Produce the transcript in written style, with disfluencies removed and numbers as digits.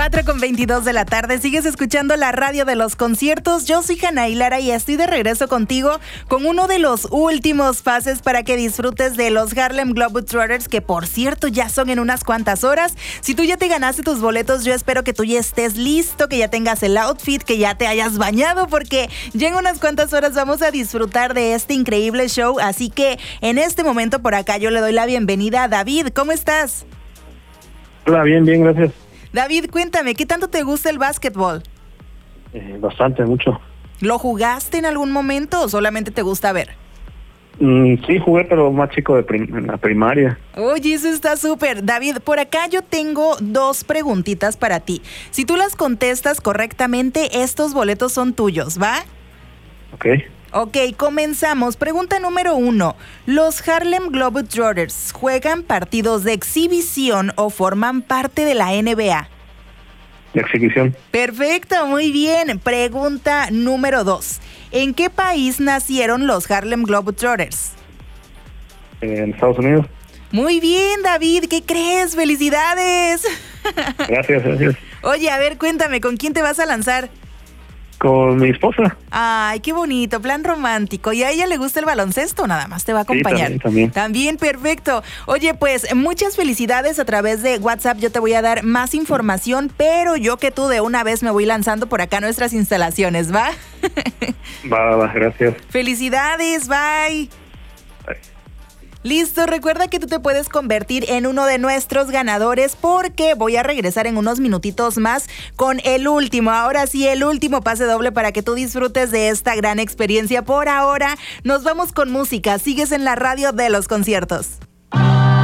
4:22 de la tarde, sigues escuchando la radio de los conciertos. Yo soy Hanay Lara y estoy de regreso contigo con uno de los últimos pases para que disfrutes de los Harlem Globetrotters, que por cierto ya son en unas cuantas horas. Si tú ya te ganaste tus boletos, yo espero que tú ya estés listo, que ya tengas el outfit, que ya te hayas bañado, porque ya en unas cuantas horas vamos a disfrutar de este increíble show. Así que en este momento por acá yo le doy la bienvenida a David. ¿Cómo estás? Hola, bien, gracias. David, cuéntame, ¿qué tanto te gusta el básquetbol? Bastante, mucho. ¿Lo jugaste en algún momento o solamente te gusta ver? Sí, jugué, pero más chico en la primaria. Oye, eso está súper. David, por acá yo tengo 2 preguntitas para ti. Si tú las contestas correctamente, estos boletos son tuyos, ¿va? Ok, comenzamos. Pregunta número 1. ¿Los Harlem Globetrotters juegan partidos de exhibición o forman parte de la NBA? De exhibición. Perfecto, muy bien. Pregunta número 2. ¿En qué país nacieron los Harlem Globetrotters? En Estados Unidos. Muy bien, David. ¿Qué crees? ¡Felicidades! Gracias. Oye, a ver, cuéntame, ¿con quién te vas a lanzar? Con mi esposa. Ay, qué bonito, plan romántico. ¿Y a ella le gusta el baloncesto? Nada más te va a acompañar. Sí, También, perfecto. Oye, pues muchas felicidades. A través de WhatsApp yo te voy a dar más información, pero yo que tú de una vez me voy lanzando por acá a nuestras instalaciones, ¿va? Va, gracias. Felicidades, bye. Listo, recuerda que tú te puedes convertir en uno de nuestros ganadores porque voy a regresar en unos minutitos más con el último, ahora sí, el último pase doble para que tú disfrutes de esta gran experiencia. Por ahora, nos vamos con música. Sigues en la radio de los conciertos.